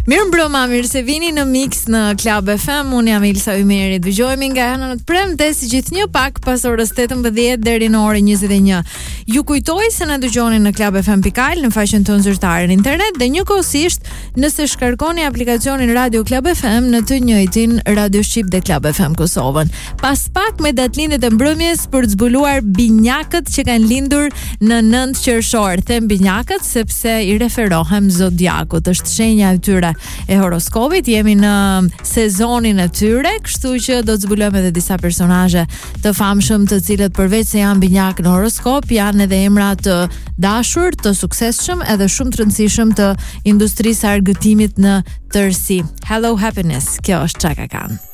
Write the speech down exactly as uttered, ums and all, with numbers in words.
Mirë mbrëma, mirë se vini në Mix në Club F M. Unë jam Ilsa Ymeri. Dëgjojmë nga Hëna në premte si gjithnjë pak pas orës tetëmbëdhjetë deri në orën njëzet e një. Ju kujtoj se na dëgjoni në Club F M pikal në faqen tonë zyrtare në internet dhe njëkohësisht nëse shkarkoni aplikacionin Radio Club F M në të njëjtin Radio Shqip dhe Club F M Kosovën. Pas pak me datëlindjet e mbrëmjes për të zbuluar binjakët që kanë lindur në nëntë qershor. Them binjakët sepse i referohem zodiakut. Është shenja e tyre e horoskopit. Jemi në sezonin e tyre, kështu që do të zbulojmë edhe disa personazhe të famshëm, të cilët përveç se janë binjak në horoskop, janë edhe emra të dashur, të suksesshëm edhe shumë të rëndësishëm të industrisë së argëtimit në tërësi. Hello Happiness, kjo është Chaka Khan.